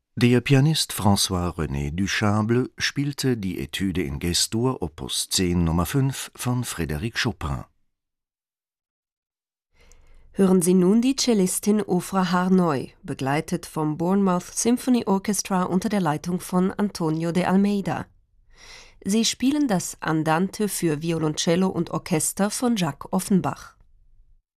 Der Pianist François-René Duchâble spielte die Etüde in G-Dur Opus 10 Nr. 5 von Frédéric Chopin. Hören Sie nun die Cellistin Ofra Harnoy, begleitet vom Bournemouth Symphony Orchestra unter der Leitung von Antonio de Almeida. Sie spielen das Andante für Violoncello und Orchester von Jacques Offenbach.